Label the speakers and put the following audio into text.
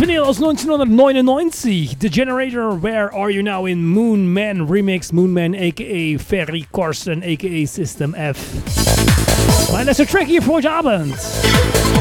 Speaker 1: Vinyl aus 1999. The Generator, Where Are You Now in Moon Man Remix. Moon Man a.k.a. Ferry Corsten a.k.a. System F. Mein letzter Track hier für heute Abend.